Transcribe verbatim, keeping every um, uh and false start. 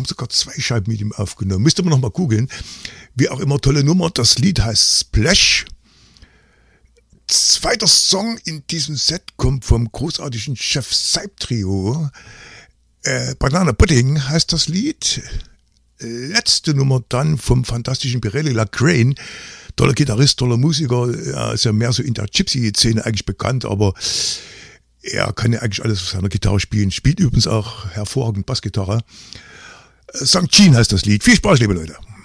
sogar zwei Scheiben mit ihm aufgenommen. Müsste man noch mal googeln. Wie auch immer, tolle Nummer. Das Lied heißt Splash. Zweiter Song in diesem Set kommt vom großartigen Chef Seib Trio. Äh, Banana Pudding heißt das Lied. Letzte Nummer dann vom fantastischen Pirelli Lacrane. Toller Gitarrist, toller Musiker. Er ist ja mehr so in der Gypsy-Szene eigentlich bekannt, aber er kann ja eigentlich alles auf seiner Gitarre spielen. Spielt übrigens auch hervorragend Bassgitarre. Sankt Jean heißt das Lied. Viel Spaß, liebe Leute.